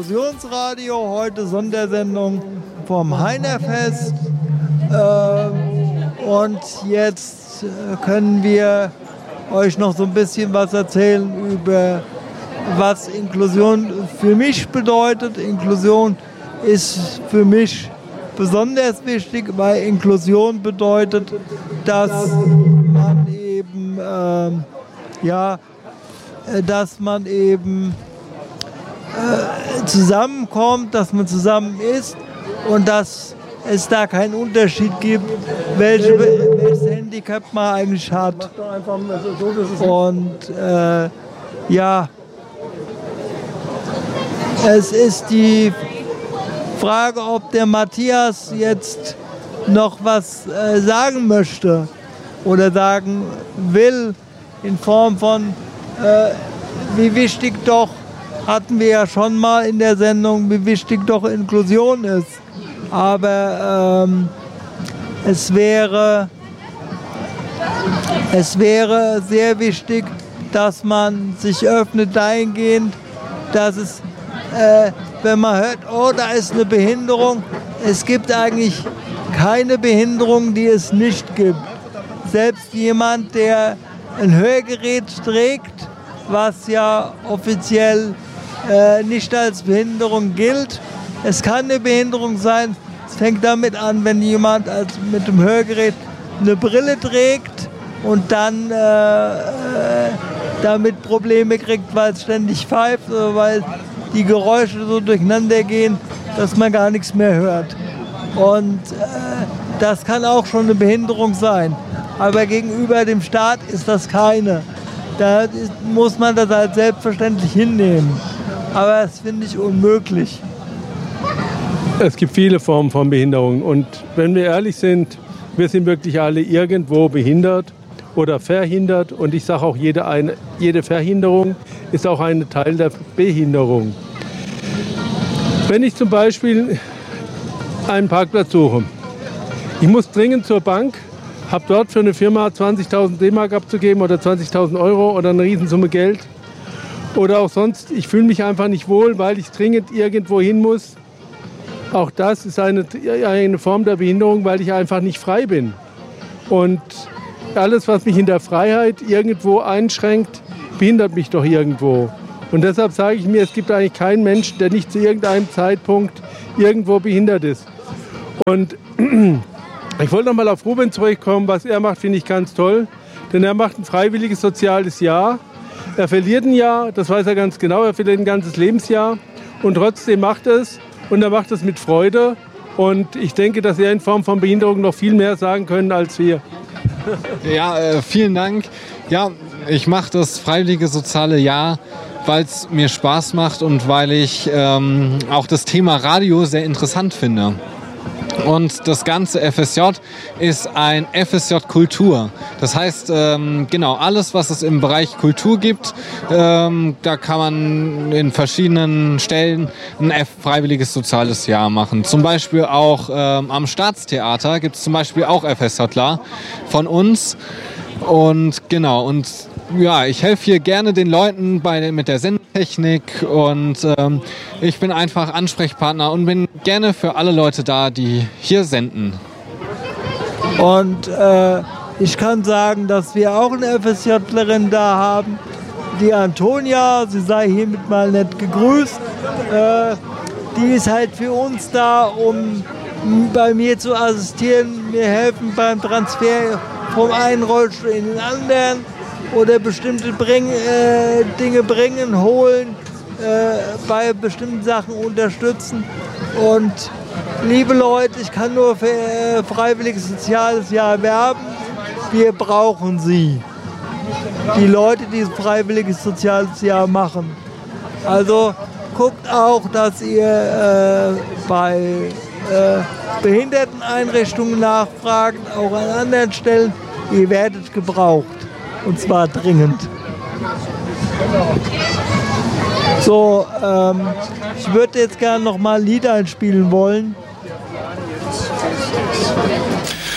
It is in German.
Inklusionsradio, heute Sondersendung vom Heinerfest. Und jetzt können wir euch noch so ein bisschen was erzählen über was Inklusion für mich bedeutet. Inklusion ist für mich besonders wichtig, weil Inklusion bedeutet, dass man eben, zusammenkommt, dass man zusammen ist und dass es da keinen Unterschied gibt, welches Handicap man eigentlich hat. Und es ist die Frage, ob der Matthias jetzt noch was sagen möchte oder sagen will, in Form von, wie wichtig doch, hatten wir ja schon mal in der Sendung, wie wichtig doch Inklusion ist. Aber es wäre sehr wichtig, dass man sich öffnet dahingehend, dass es, wenn man hört, oh, da ist eine Behinderung, es gibt eigentlich keine Behinderung, die es nicht gibt. Selbst jemand, der ein Hörgerät trägt, was ja offiziell nicht als Behinderung gilt. Es kann eine Behinderung sein. Es fängt damit an, wenn jemand mit dem Hörgerät eine Brille trägt und dann damit Probleme kriegt, weil es ständig pfeift oder weil die Geräusche so durcheinander gehen, dass man gar nichts mehr hört. Und das kann auch schon eine Behinderung sein. Aber gegenüber dem Staat ist das keine. Da muss man das halt selbstverständlich hinnehmen. Aber das finde ich unmöglich. Es gibt viele Formen von Behinderung. Und wenn wir ehrlich sind, wir sind wirklich alle irgendwo behindert oder verhindert. Und ich sage auch, jede Verhinderung ist auch ein Teil der Behinderung. Wenn ich zum Beispiel einen Parkplatz suche, ich muss dringend zur Bank, habe dort für eine Firma 20.000 D-Mark abzugeben oder 20.000 Euro oder eine Riesensumme Geld. Oder auch sonst, ich fühle mich einfach nicht wohl, weil ich dringend irgendwo hin muss. Auch das ist eine Form der Behinderung, weil ich einfach nicht frei bin. Und alles, was mich in der Freiheit irgendwo einschränkt, behindert mich doch irgendwo. Und deshalb sage ich mir, es gibt eigentlich keinen Menschen, der nicht zu irgendeinem Zeitpunkt irgendwo behindert ist. Und ich wollte noch mal auf Ruben zurückkommen. Was er macht, finde ich ganz toll. Denn er macht ein freiwilliges soziales Jahr. Er verliert ein Jahr, das weiß er ganz genau. Er verliert ein ganzes Lebensjahr. Und trotzdem macht er es. Und er macht es mit Freude. Und ich denke, dass er in Form von Behinderung noch viel mehr sagen können als wir. Ja, vielen Dank. Ja, ich mache das freiwillige soziale Jahr, weil es mir Spaß macht und weil ich auch das Thema Radio sehr interessant finde. Und das ganze FSJ ist ein FSJ Kultur. Das heißt, genau, alles, was es im Bereich Kultur gibt, da kann man in verschiedenen Stellen ein freiwilliges soziales Jahr machen. Zum Beispiel auch am Staatstheater gibt es zum Beispiel auch FSJler von uns. Und genau, und ja, ich helfe hier gerne den Leuten mit der Sendetechnik und ich bin einfach Ansprechpartner und bin gerne für alle Leute da, die hier senden. Und ich kann sagen, dass wir auch eine FSJlerin da haben, die Antonia, sie sei hiermit mal nett gegrüßt. Die ist halt für uns da, um bei mir zu assistieren, mir helfen beim Transfer vom einen Rollstuhl in den anderen oder bestimmte Dinge bringen, holen, bei bestimmten Sachen unterstützen. Und liebe Leute, ich kann nur für freiwilliges soziales Jahr werben. Wir brauchen Sie. Die Leute, die freiwilliges soziales Jahr machen. Also guckt auch, dass ihr bei Behinderteneinrichtungen nachfragt, auch an anderen Stellen. Ihr werdet gebraucht. Und zwar dringend. So, ich würde jetzt gerne noch mal ein Lied einspielen wollen.